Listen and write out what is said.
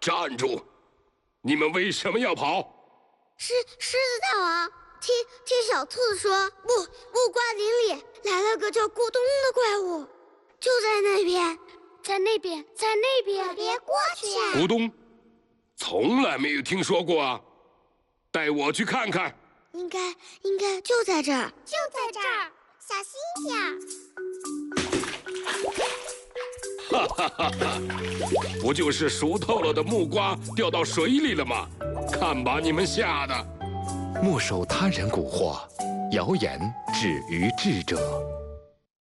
站住！你们为什么要跑？ 狮子大王，听小兔子说，木瓜林里来了个叫咕咚的怪物，就在那边，在那边，别过去啊！ 咕咚，从来没有听说过啊！带我去看看。 应该就在这儿， 小心点。 哈哈哈哈！不就是熟透了的木瓜掉到水里了吗？看把你们吓的！ 莫受他人蛊惑，谣言止于智者。